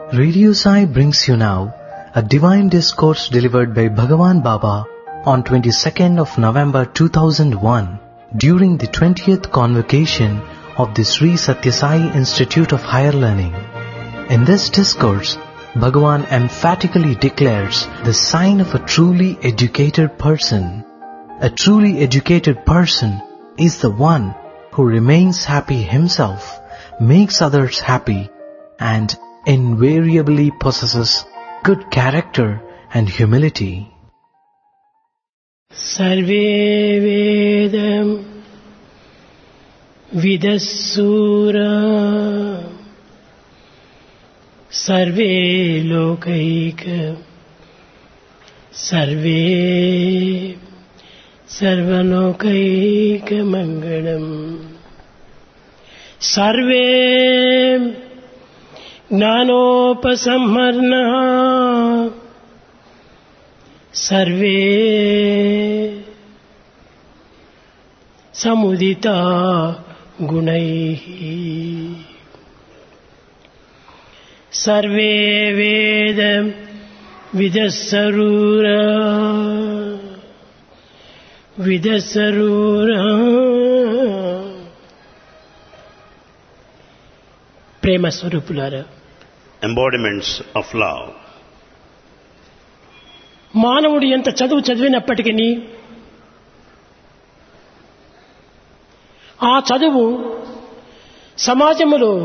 Radio Sai brings you now a divine discourse delivered by Bhagavan Baba on 22nd of November 2001 during the 20th convocation of the Sri Satya Sai Institute of Higher Learning. In this discourse, Bhagavan emphatically declares the sign of a truly educated person. A truly educated person is the one who remains happy himself, makes others happy, and invariably possesses good character and humility. Sarve Vedam Vidassura Sarve Lokaika Sarve Sarvalokaika Mangalam Sarve Gnanopasammarna Sarve Samudita Gunaihi Sarve Vedam Vidassarura Prema Swarupulara, embodiments of love. మానవుడు ఎంత చదువు చదివినప్పటికీ ఆ చదువు సమాజంలో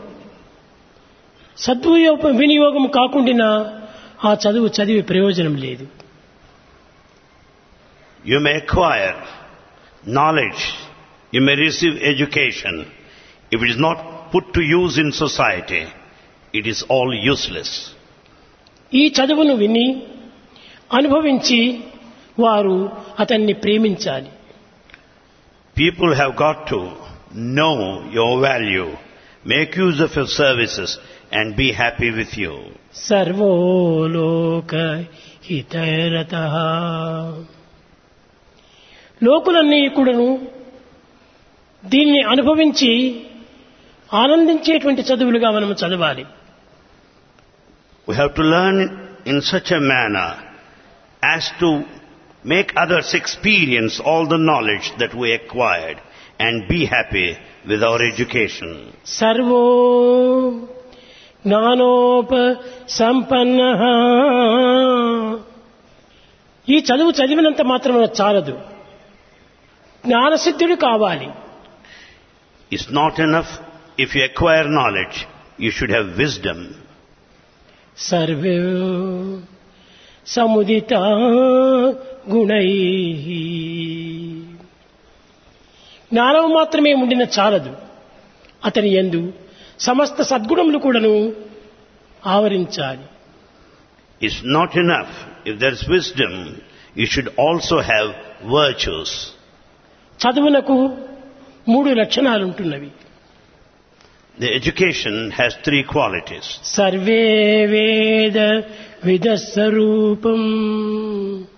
వినియోగం కాకుండా ఆ చదువు చదివి ప్రయోజనం లేదు. You may acquire knowledge, you may receive education. If it is not put to use in society, it is all useless. ఈ చదువును విని అనుభవించి వారు అతన్ని ప్రేమించాలి. People have got to know your value, make use of your services and be happy with you. సర్వోలోక హితరతః లోకులన్నీ కూడాను దీన్ని అనుభవించి ఆనందించేటువంటి చదువులుగా మనం చదవాలి. We have to learn in such a manner as to make others experience all the knowledge that we acquired and be happy with our education. Sarvo జ్ఞానోప సంపన్నః ఈ చదువు చదివినంత మాత్రమే చాలదు, జ్ఞానసిద్ధుడు కావాలి. It's not enough if you acquire knowledge, you should have wisdom. Survey సముదిత గుణైః జ్ఞానం మాత్రమే ఉండిన చాలదు, అతని యందు సమస్త సద్గుణములు కూడాను ఆవరించాలి. It's not enough. If there is wisdom, you should also have virtues. చదువునకు 3 లక్షణాలు ఉంటున్నవి. The education has 3 qualities. Survey వేద విదస్వరూపం